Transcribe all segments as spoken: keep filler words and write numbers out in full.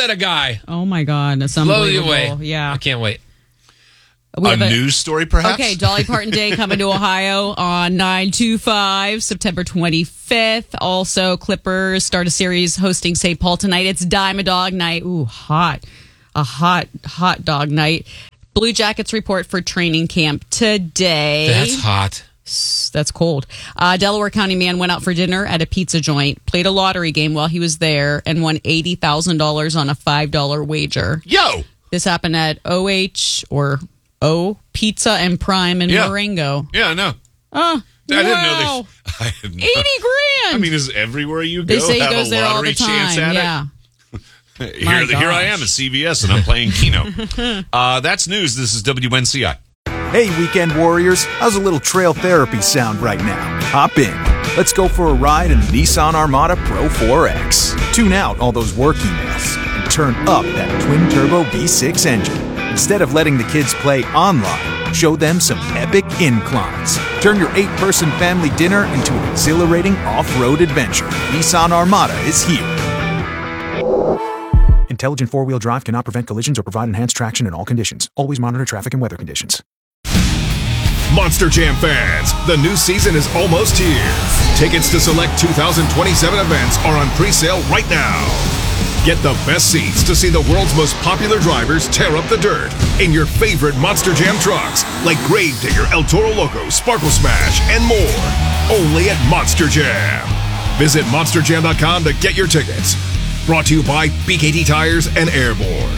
at a guy. Oh, my God. That's Blow you unbelievable. away. Yeah. I can't wait. We a news story, perhaps? Okay, Dolly Parton Day coming to Ohio on nine two five, September twenty-fifth. Also, Clippers start a series hosting Saint Paul tonight. It's Diamond Dog Night. Ooh, hot. A hot, hot dog night. Blue Jackets report for training camp today. That's hot. That's cold. Uh, Delaware County man went out for dinner at a pizza joint, played a lottery game while he was there, and won eighty thousand dollars on a five dollar wager. Yo! This happened at O H or O Pizza and Prime in Yeah. Marengo. Yeah, I know. Oh, I didn't wow. know this. I didn't know. eighty grand. I mean, is everywhere you They go say he have goes a there all lottery the time. chance at Yeah. it? My Here, here I gosh. am at C V S, and I'm playing Keno. uh, that's news. This is W N C I. Hey, weekend warriors, how's a little trail therapy sound right now? Hop in. Let's go for a ride in the Nissan Armada Pro four X. Tune out all those work emails and turn up that twin-turbo V six engine. Instead of letting the kids play online, show them some epic inclines. Turn your eight-person family dinner into an exhilarating off-road adventure. Nissan Armada is here. Intelligent four-wheel drive cannot prevent collisions or provide enhanced traction in all conditions. Always monitor traffic and weather conditions. Monster Jam fans, the new season is almost here. Tickets to select two thousand twenty-seven events are on pre-sale right now. Get the best seats to see the world's most popular drivers tear up the dirt in your favorite Monster Jam trucks like Gravedigger, El Toro Loco, Sparkle Smash, and more. Only at Monster Jam. Visit monster jam dot com to get your tickets. Brought to you by B K T Tires and Airborne.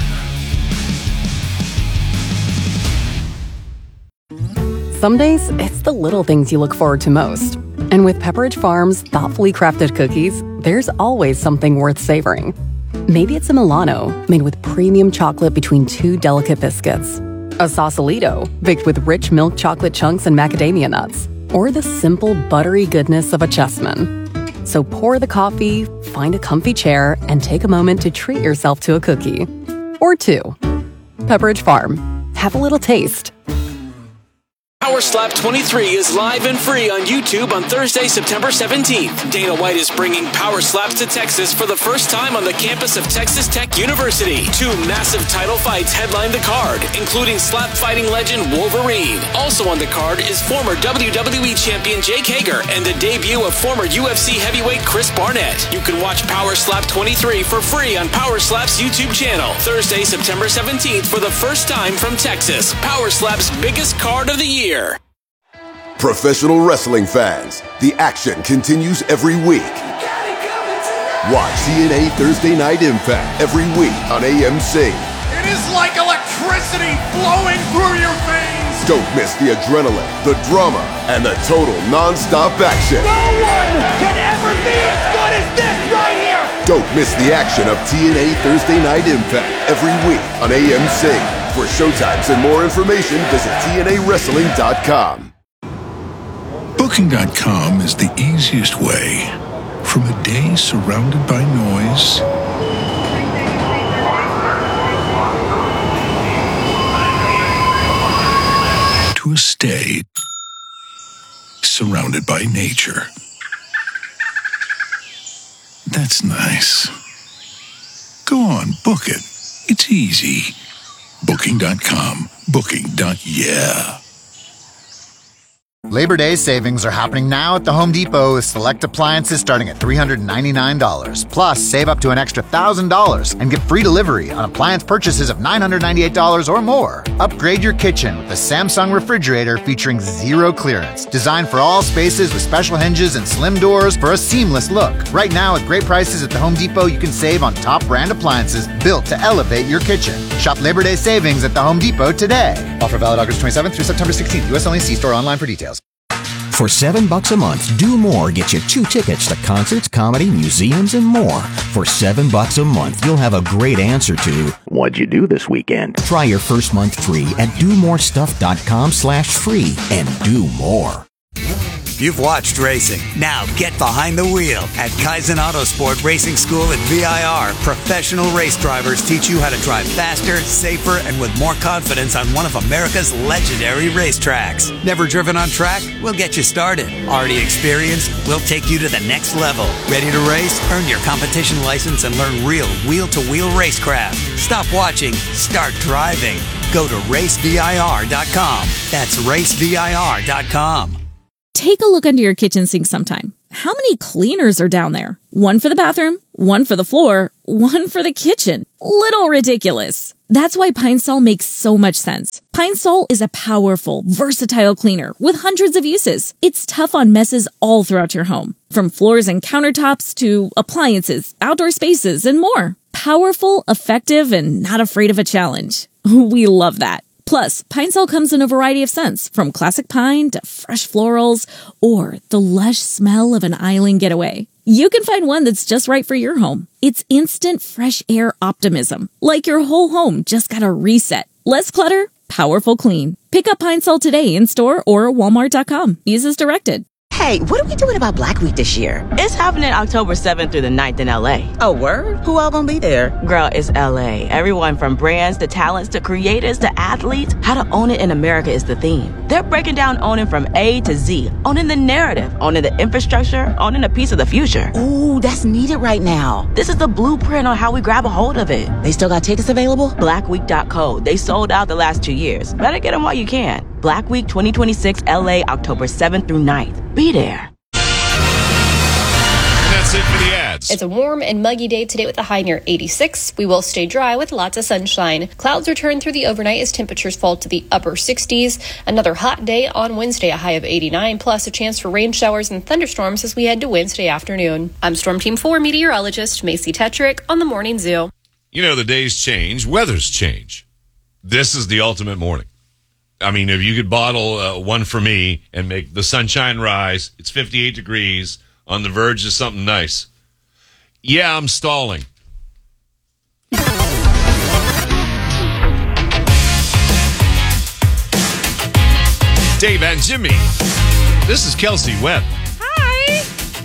Some days, it's the little things you look forward to most. And with Pepperidge Farm's thoughtfully crafted cookies, there's always something worth savoring. Maybe it's a Milano, made with premium chocolate between two delicate biscuits. A Sausalito, baked with rich milk chocolate chunks and macadamia nuts. Or the simple, buttery goodness of a Chessman. So pour the coffee, find a comfy chair, and take a moment to treat yourself to a cookie. Or two. Pepperidge Farm. Have a little taste. Power Slap twenty-three is live and free on YouTube on Thursday, September seventeenth. Dana White is bringing Power Slaps to Texas for the first time on the campus of Texas Tech University. Two massive title fights headline the card, including slap fighting legend Wolverine. Also on the card is former W W E champion Jake Hager and the debut of former U F C heavyweight Chris Barnett. You can watch Power Slap twenty-three for free on Power Slap's YouTube channel. Thursday, September seventeenth for the first time from Texas. Power Slap's biggest card of the year. Professional wrestling fans, the action continues every week. Watch T N A Thursday Night Impact every week on A M C. It is like electricity flowing through your veins. Don't miss the adrenaline, the drama, and the total non-stop action. No one can ever be as good as this right here. Don't miss the action of T N A Thursday Night Impact every week on A M C. For showtimes and more information, visit T N A wrestling dot com. Booking dot com is the easiest way from a day surrounded by noise to a stay surrounded by nature. That's nice. Go on, book it. It's easy. Booking dot com. Booking. Yeah. Labor Day savings are happening now at the Home Depot with select appliances starting at three hundred ninety-nine dollars. Plus, save up to an extra one thousand dollars and get free delivery on appliance purchases of nine hundred ninety-eight dollars or more. Upgrade your kitchen with the Samsung refrigerator featuring zero clearance. Designed for all spaces with special hinges and slim doors for a seamless look. Right now, at great prices at the Home Depot, you can save on top brand appliances built to elevate your kitchen. Shop Labor Day savings at the Home Depot today. Offer valid August twenty-seventh through September sixteenth. U S only. See store online for details. For seven bucks a month, Do More gets you two tickets to concerts, comedy, museums, and more. For seven bucks a month, you'll have a great answer to what'd you do this weekend? Try your first month free at do more stuff dot com slash free and do more. You've watched racing. Now get behind the wheel at Kaizen Autosport Racing School at V I R. Professional race drivers teach you how to drive faster, safer, and with more confidence on one of America's legendary racetracks. Never driven on track? We'll get you started. Already experienced? We'll take you to the next level. Ready to race? Earn your competition license and learn real wheel-to-wheel racecraft. Stop watching. Start driving. Go to race V I R dot com. That's race V I R dot com. Take a look under your kitchen sink sometime. How many cleaners are down there? One for the bathroom, one for the floor, one for the kitchen. Little ridiculous. That's why Pine Sol makes so much sense. Pine Sol is a powerful, versatile cleaner with hundreds of uses. It's tough on messes all throughout your home, from floors and countertops to appliances, outdoor spaces, and more. Powerful, effective, and not afraid of a challenge. We love that. Plus, Pine Sol comes in a variety of scents, from classic pine to fresh florals or the lush smell of an island getaway. You can find one that's just right for your home. It's instant fresh air optimism, like your whole home just got a reset. Less clutter, powerful clean. Pick up Pine Sol today in store or walmart dot com. Use as directed. Hey, what are we doing about Black Week this year? It's happening October seventh through the ninth in L A. Oh, word? Who all gonna be there? Girl, it's L A. Everyone from brands to talents to creators to athletes. How to own it in America is the theme. They're breaking down owning from A to Z. Owning the narrative, owning the infrastructure, owning a piece of the future. Ooh, that's needed right now. This is the blueprint on how we grab a hold of it. They still got tickets available? black week dot co. They sold out the last two years. Better get them while you can. Black Week twenty twenty-six L A, October seventh through ninth. Be there. That's it for the ads. It's a warm and muggy day today with a high near eighty-six. We will stay dry with lots of sunshine. Clouds return through the overnight as temperatures fall to the upper sixties. Another hot day on Wednesday, a high of eighty-nine, plus a chance for rain showers and thunderstorms as we head to Wednesday afternoon. I'm Storm Team four meteorologist Macy Tetrick on the Morning Zoo. You know, the days change, weathers change. This is the ultimate morning. I mean, if you could bottle uh, one for me and make the sunshine rise, it's fifty-eight degrees, on the verge of something nice. Yeah, I'm stalling. Dave and Jimmy. This is Kelsey Webb. Hi.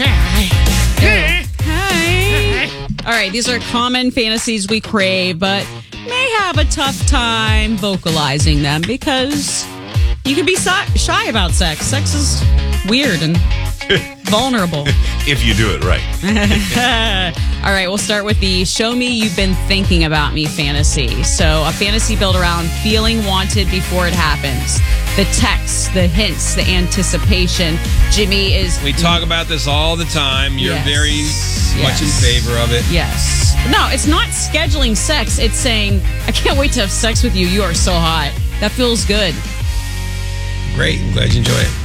Hi. Hi. All right, these are common fantasies we crave, but may have a tough time vocalizing them because you can be shy about sex. Sex is weird and vulnerable. If you do it right. All right, we'll start with the show me you've been thinking about me fantasy. So a fantasy built around feeling wanted before it happens. The texts, the hints, the anticipation. Jimmy is... We talk about this all the time. You're yes. very yes. much in favor of it. Yes. No, it's not scheduling sex. It's saying, I can't wait to have sex with you. You are so hot. That feels good. Great. I'm glad you enjoy it.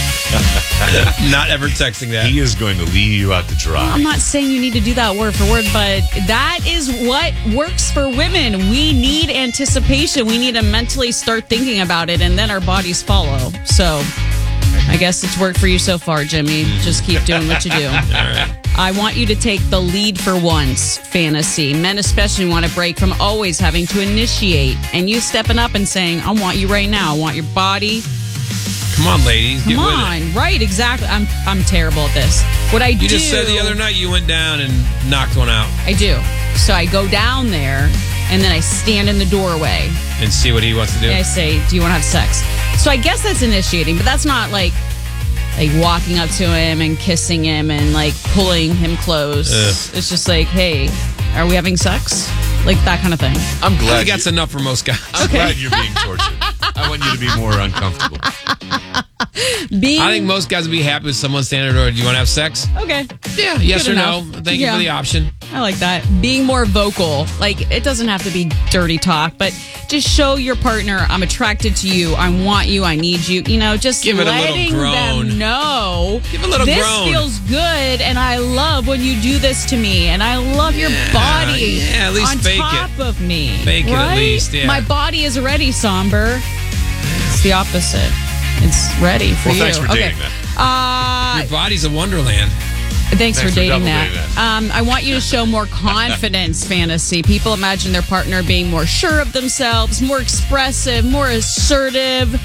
Not ever texting that. He is going to leave you out to dry. I'm not saying you need to do that word for word, but that is what works for women. We need anticipation. We need to mentally start thinking about it, and then our bodies follow. So I guess it's worked for you so far, Jimmy. Just keep doing what you do. All right. I want you to take the lead for once, fantasy. Men especially want a break from always having to initiate, and you stepping up and saying, I want you right now. I want your body. Come on, ladies. Come get on. with it. Right, exactly. I'm I'm terrible at this. What I you do... You just said the other night you went down and knocked one out. I do. So I go down there, and then I stand in the doorway. And see what he wants to do? And I say, do you want to have sex? So I guess that's initiating, but that's not like like walking up to him and kissing him and like pulling him close. Ugh. It's just like, hey, are we having sex? Like that kind of thing. I'm glad. I think that's enough for most guys. I'm okay. glad you're being tortured. I want you to be more uncomfortable. Being... I think most guys would be happy with someone standing there. Do you want to have sex? Okay. Yeah, yes Good or enough. no. Thank yeah. you for the option. I like that. Being more vocal. Like, it doesn't have to be dirty talk, but just show your partner, I'm attracted to you, I want you, I need you. You know, just Give it letting a little groan. them know. Give it a little this groan. This feels good, and I love when you do this to me, and I love yeah, your body yeah, at least on fake top it. of me. Fake right? it at least, yeah. My body is ready, Somber. It's the opposite. It's ready for well, you. Thanks for okay. dating that. Uh, Your body's a wonderland. Thanks, Thanks for for dating double that. dating that. Um, I want you to show more confidence, fantasy. People imagine their partner being more sure of themselves, more expressive, more assertive.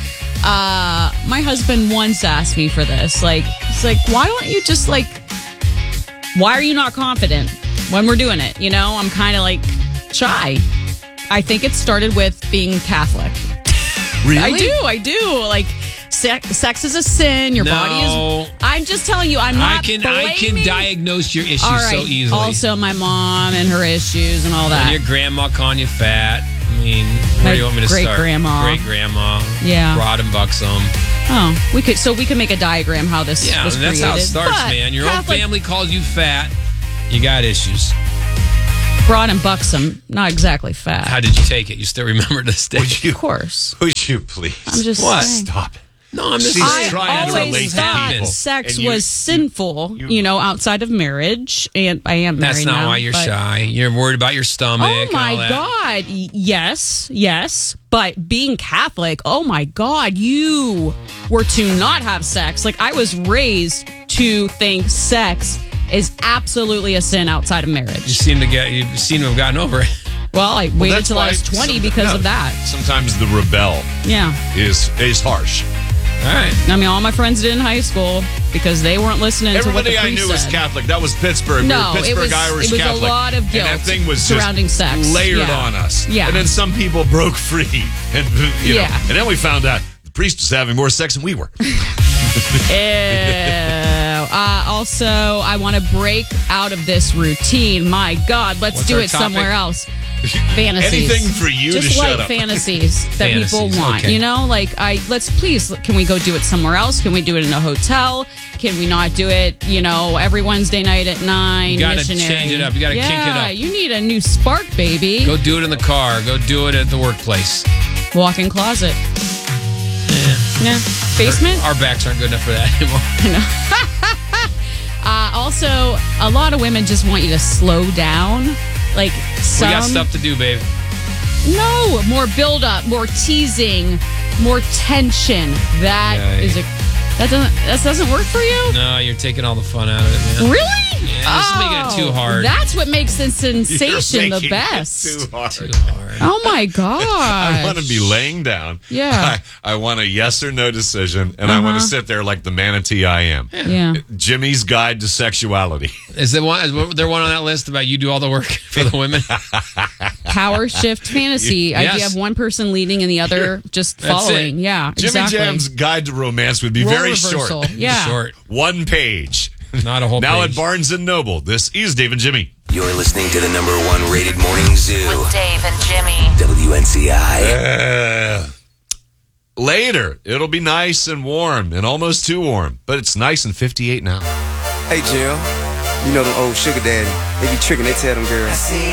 Uh, my husband once asked me for this. Like, it's like, why don't you just like, why are you not confident when we're doing it? You know, I'm kind of like shy. I think it started with being Catholic. Really? I do. I do. Like, sex, sex is a sin. Your No. body is. I'm just telling you. I'm not. I can I can blaming- diagnose your issues All right. so easily. Also, my mom and her issues and all that. And your grandma calling you fat. I mean, where My do you want me to start? great-grandma. Great grandma. Yeah. Broad and buxom. Oh, we could. So we can make a diagram how this Yeah, was and that's created. how it starts, But man. Your Catholic, own family calls you fat. You got issues. broad and buxom, not exactly fat. How did you take it? You still remember this day? Would you, Of course. Would you please? I'm just What? saying. Stop it. No, I'm just She's I trying to relate always to thought people. sex And you- was sinful, you, know, outside of marriage, and I am married That's not now, why you're but- shy. You're worried about your stomach. Oh and my all that. God! Y- Yes, yes, but being Catholic, oh my God, you were to not have sex. Like I was raised to think sex is absolutely a sin outside of You marriage. seem to get. You seem to have gotten over it. Well, I Well, waited that's till I why was twenty some- because no, of that. Sometimes the rebel Yeah. is is harsh. All right. I mean, all my friends did in high school because they weren't listening Everybody to what the I priest knew was said. Catholic. That was Pittsburgh. No, we were it Pittsburgh was- Irish it was a Catholic. lot of and guilt that thing was surrounding just sex. layered Yeah. on us. Yeah. And then some people broke free, and you know, Yeah. and then we found out the priest was having more sex than we were. Ew. Uh, also, I want to break out of this routine. My God, let's What's do our it topic? somewhere else. Fantasies. Anything for you to Just shut like up. fantasies that people Fantasies, want. okay. You know, like I let's please. Can we go do it somewhere else? Can we do it in a hotel? Can we not do it? You know, every Wednesday night at nine. You gotta missionary. change it up. You gotta yeah, kink it up. You need a new spark, baby. Go do it in the car. Go do it at the workplace. Walk-in closet. Yeah. Yeah. Basement. Our, our backs aren't good enough for that anymore. Uh, also, a lot of women just want you to slow down. Like some, We got stuff to do, babe. No, more build up, more teasing, more tension. That Yeah, is a that doesn't that doesn't work for you. No, you're taking all the fun out of it, man. Really? Yeah, this is making it too hard. That's what makes the sensation You're the making it best. Too hard. Too hard. Oh my god! I want to be laying down. Yeah. I, I want a yes or no decision, and I want to Uh-huh. sit there like the manatee I am. Yeah. Jimmy's Guide to Sexuality. Is there one? Is there one on that list about you do all the work for the women? Power shift fantasy. Yes. Idea of one person leading and the other just That's following. it. Yeah, Jimmy exactly. Jam's Guide to Romance would be Role very reversal. short. Yeah. Short. One page. Not a whole Now page. at Barnes and Noble, this is Dave and Jimmy. You're listening to the number one rated morning zoo. With Dave and Jimmy. W N C I. Uh, later, it'll be nice and warm and almost too warm, but it's nice and fifty-eight now. Hey, Jim. You know them old sugar daddy. They be tricking, they tell them girls.